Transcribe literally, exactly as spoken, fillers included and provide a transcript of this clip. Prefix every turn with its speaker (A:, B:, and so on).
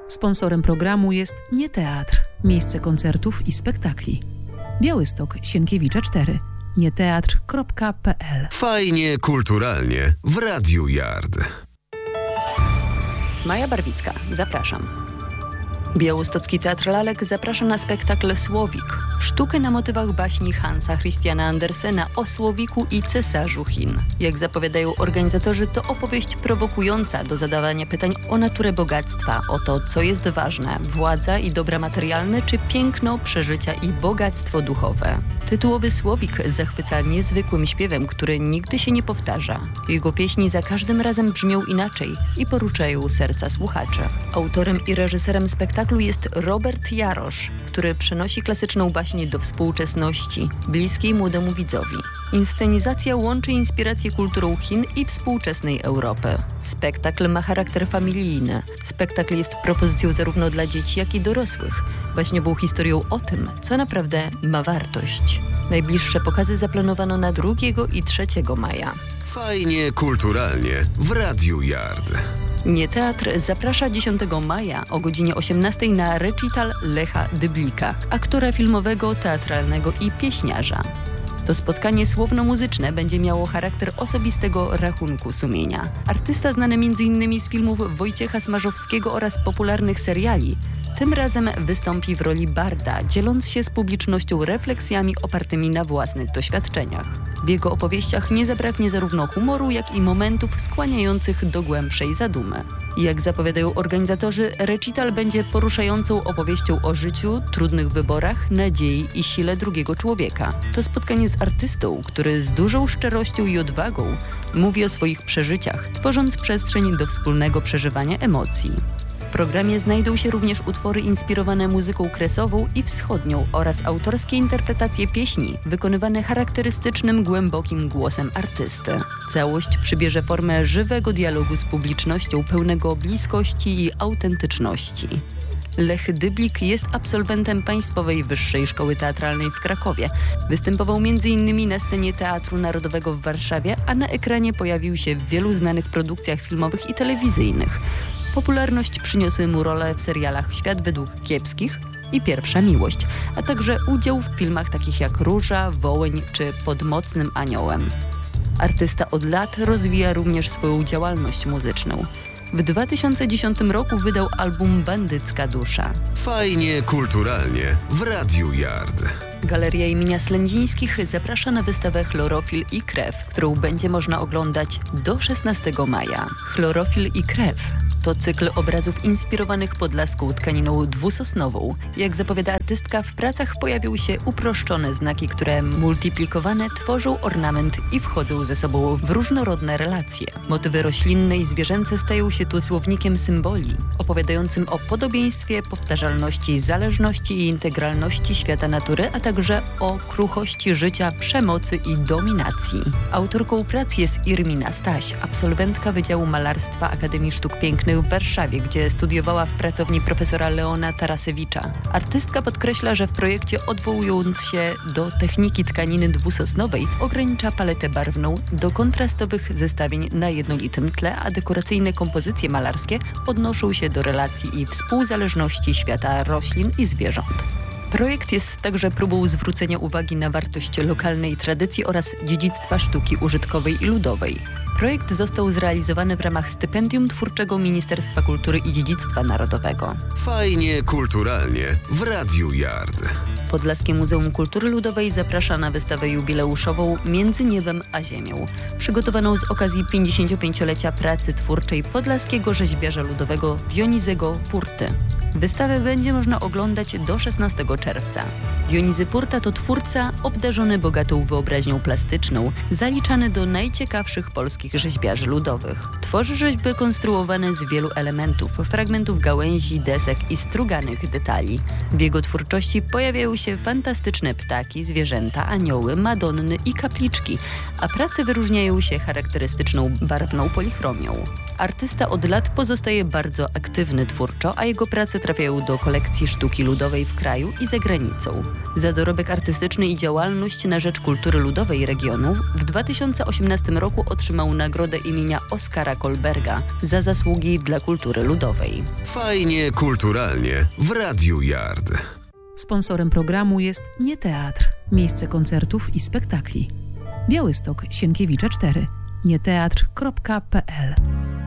A: Sponsorem programu jest Nie Teatr, miejsce koncertów i spektakli. Białystok, Sienkiewicza cztery. nieteatr kropka pe el.
B: Fajnie kulturalnie w Radiu Yard.
C: Maja Barwicka, zapraszam. Białostocki Teatr Lalek zaprasza na spektakl Słowik. Sztukę na motywach baśni Hansa Christiana Andersena o Słowiku i cesarzu Chin. Jak zapowiadają organizatorzy, to opowieść prowokująca do zadawania pytań o naturę bogactwa, o to, co jest ważne, władza i dobra materialne, czy piękno, przeżycia i bogactwo duchowe. Tytułowy Słowik zachwyca niezwykłym śpiewem, który nigdy się nie powtarza. Jego pieśni za każdym razem brzmią inaczej i poruszają serca słuchaczy. Autorem i reżyserem spektaklu jest Robert Jarosz, który przenosi klasyczną baśń do współczesności, bliskiej młodemu widzowi. Inscenizacja łączy inspirację kulturą Chin i współczesnej Europy. Spektakl ma charakter familijny. Spektakl jest propozycją zarówno dla dzieci, jak i dorosłych. Baśniową historią o tym, co naprawdę ma wartość. Najbliższe pokazy zaplanowano na drugiego i trzeciego maja.
B: Fajnie kulturalnie w Radiu Yard.
C: Nie Teatr zaprasza dziesiątego maja o godzinie osiemnastej na recital Lecha Dyblika, aktora filmowego, teatralnego i pieśniarza. To spotkanie słowno-muzyczne będzie miało charakter osobistego rachunku sumienia. Artysta znany między innymi z filmów Wojciecha Smarzowskiego oraz popularnych seriali, tym razem wystąpi w roli barda, dzieląc się z publicznością refleksjami opartymi na własnych doświadczeniach. W jego opowieściach nie zabraknie zarówno humoru, jak i momentów skłaniających do głębszej zadumy. Jak zapowiadają organizatorzy, recital będzie poruszającą opowieścią o życiu, trudnych wyborach, nadziei i sile drugiego człowieka. To spotkanie z artystą, który z dużą szczerością i odwagą mówi o swoich przeżyciach, tworząc przestrzeń do wspólnego przeżywania emocji. W programie znajdą się również utwory inspirowane muzyką kresową i wschodnią oraz autorskie interpretacje pieśni wykonywane charakterystycznym, głębokim głosem artysty. Całość przybierze formę żywego dialogu z publicznością pełnego bliskości i autentyczności. Lech Dyblik jest absolwentem Państwowej Wyższej Szkoły Teatralnej w Krakowie. Występował między innymi na scenie Teatru Narodowego w Warszawie, a na ekranie pojawił się w wielu znanych produkcjach filmowych i telewizyjnych. Popularność przyniosły mu role w serialach Świat według kiepskich i Pierwsza miłość, a także udział w filmach takich jak Róża, Wołyń czy Pod mocnym aniołem. Artysta od lat rozwija również swoją działalność muzyczną. W dwa tysiące dziesiątym roku wydał album Bandycka dusza.
B: Fajnie kulturalnie w Radiu Yard.
C: Galeria imienia Slędzińskich zaprasza na wystawę Chlorofil i krew, którą będzie można oglądać do szesnastego maja. Chlorofil i krew to cykl obrazów inspirowanych podlaską tkaniną dwusosnową. Jak zapowiada artystka, w pracach pojawią się uproszczone znaki, które multiplikowane tworzą ornament i wchodzą ze sobą w różnorodne relacje. Motywy roślinne i zwierzęce stają się tu słownikiem symboli, opowiadającym o podobieństwie, powtarzalności, zależności i integralności świata natury, a także o kruchości życia, przemocy i dominacji. Autorką prac jest Irmina Staś, absolwentka Wydziału Malarstwa Akademii Sztuk Pięknych w Warszawie, gdzie studiowała w pracowni profesora Leona Tarasewicza. Artystka podkreśla, że w projekcie, odwołując się do techniki tkaniny dwusosnowej, ogranicza paletę barwną do kontrastowych zestawień na jednolitym tle, a dekoracyjne kompozycje malarskie odnoszą się do relacji i współzależności świata roślin i zwierząt. Projekt jest także próbą zwrócenia uwagi na wartość lokalnej tradycji oraz dziedzictwa sztuki użytkowej i ludowej. Projekt został zrealizowany w ramach stypendium twórczego Ministerstwa Kultury i Dziedzictwa Narodowego.
B: Fajnie kulturalnie w Radiu Yard.
C: Podlaskie Muzeum Kultury Ludowej zaprasza na wystawę jubileuszową Między niebem a ziemią, przygotowaną z okazji pięćdziesięciopięciolecia pracy twórczej podlaskiego rzeźbiarza ludowego Dionizego Purty. Wystawę będzie można oglądać do szesnastego czerwca. Dionizy Purta to twórca obdarzony bogatą wyobraźnią plastyczną, zaliczany do najciekawszych polskich rzeźbiarzy ludowych. Tworzy rzeźby konstruowane z wielu elementów, fragmentów gałęzi, desek i struganych detali. W jego twórczości pojawiają się fantastyczne ptaki, zwierzęta, anioły, madonny i kapliczki, a prace wyróżniają się charakterystyczną barwną polichromią. Artysta od lat pozostaje bardzo aktywny twórczo, a jego prace trafiają do kolekcji sztuki ludowej w kraju i za granicą. Za dorobek artystyczny i działalność na rzecz kultury ludowej regionu w dwa tysiące osiemnastym roku otrzymał nagrodę imienia Oskara Kolberga za zasługi dla kultury ludowej.
B: Fajnie kulturalnie w Radiu Yard.
A: Sponsorem programu jest Nie Teatr, miejsce koncertów i spektakli. Białystok, Sienkiewicza cztery, nieteatr kropka p l.